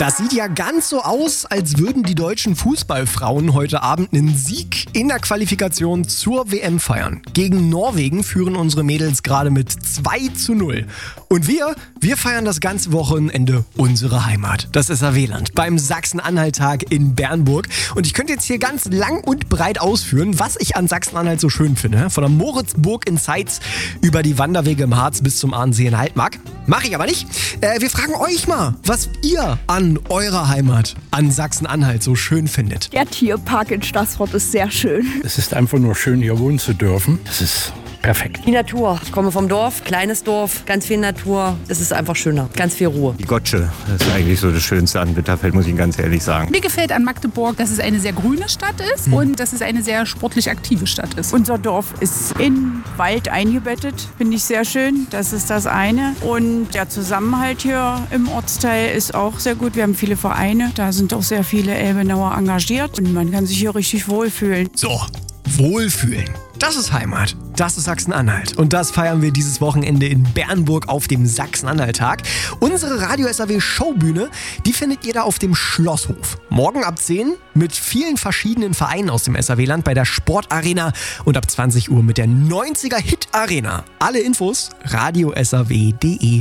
Das sieht ja ganz so aus, als würden die deutschen Fußballfrauen heute Abend einen Sieg in der Qualifikation zur WM feiern. Gegen Norwegen führen unsere Mädels gerade mit 2:0. Und wir feiern das ganze Wochenende unsere Heimat, das SAW-Land, beim Sachsen-Anhalt-Tag in Bernburg. Und ich könnte jetzt hier ganz lang und breit ausführen, was ich an Sachsen-Anhalt so schön finde. Von der Moritzburg in Zeitz über die Wanderwege im Harz bis zum Ahrensee in Haltmark. Mache ich aber nicht. Wir fragen euch mal, was ihr an eurer Heimat, an Sachsen-Anhalt so schön findet. Der Tierpark in Staßfurt ist sehr schön. Es ist einfach nur schön, hier wohnen zu dürfen. Das ist perfekt. Die Natur. Ich komme vom Dorf, kleines Dorf, ganz viel Natur. Es ist einfach schöner, ganz viel Ruhe. Die Gottsche, das ist eigentlich so das Schönste an Bitterfeld, muss ich ganz ehrlich sagen. Mir gefällt an Magdeburg, dass es eine sehr grüne Stadt ist und dass es eine sehr sportlich aktive Stadt ist. Unser Dorf ist in Wald eingebettet, finde ich sehr schön. Das ist das eine. Und der Zusammenhalt hier im Ortsteil ist auch sehr gut. Wir haben viele Vereine, da sind auch sehr viele Elbenauer engagiert und man kann sich hier richtig wohlfühlen. So, wohlfühlen. Das ist Heimat. Das ist Sachsen-Anhalt. Und das feiern wir dieses Wochenende in Bernburg auf dem Sachsen-Anhalt-Tag. Unsere Radio-SAW-Showbühne, die findet ihr da auf dem Schlosshof. Morgen ab 10 mit vielen verschiedenen Vereinen aus dem SAW-Land bei der Sportarena und ab 20 Uhr mit der 90er Hit Arena. Alle Infos radiosaw.de.